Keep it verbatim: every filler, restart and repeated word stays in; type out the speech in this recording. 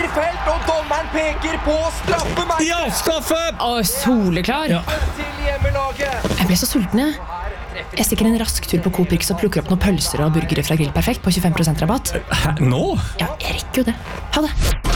felt, og dommeren peker på straffemerket. Ja, straffe! Å, soleklar. Ja. Til hjemmelaget. Jeg ble så sulten, jeg. Jeg stikker en rask tur på Coop Rix og plukker opp noen pølser og burgere fra Grill Perfekt på tjuefem prosent rabatt. Hæ, nå? Ja, jeg rekker jo det. Ha det.